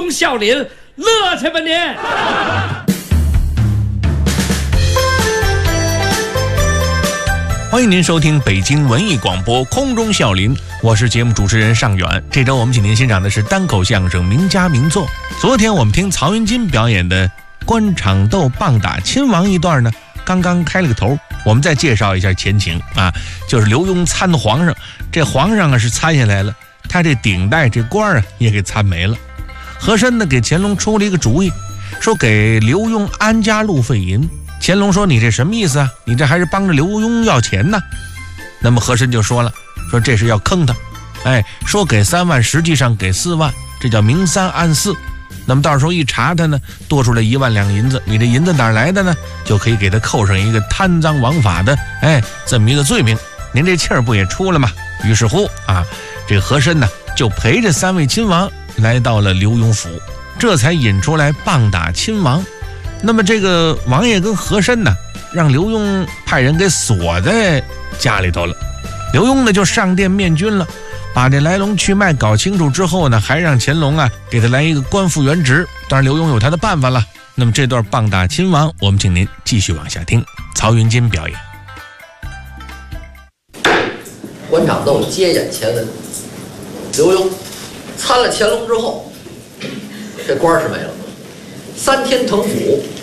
中笑林，乐去吧您！ 欢迎您收听北京文艺广播空中笑林，我是节目主持人尚远。这周我们请您欣赏的是单口相声名家名作。昨天我们听曹云金表演的官场斗棒打亲王一段呢，刚刚开了个头。我们再介绍一下前情啊，就是刘墉参皇上，这皇上啊是参下来了，他这顶戴这官啊也给参没了。和珅呢给乾隆出了一个主意，说给刘墉安家路费银。乾隆说：“你这什么意思啊？你这还是帮着刘墉要钱呢。”那么和珅就说了，说这是要坑他，说给3万，实际上给4万，这叫明3暗4。那么到时候一查他呢，多出来1万两银子，你这银子哪来的呢？就可以给他扣上一个贪赃枉法的，这么一个罪名。您这气儿不也出了吗？于是乎啊，这个和珅呢就陪着3位亲王来到了刘墉府，这才引出来棒打亲王。那么这个王爷跟和珅呢，让刘墉派人给锁在家里头了。刘墉呢就上殿面君了，把这来龙去脉搞清楚之后呢，还让乾隆啊给他来一个官复原职。当然刘墉有他的办法了。那么这段棒打亲王，我们请您继续往下听。曹云金表演。 官场斗接眼前文，刘墉参了乾隆之后，这官是没了。3天腾府，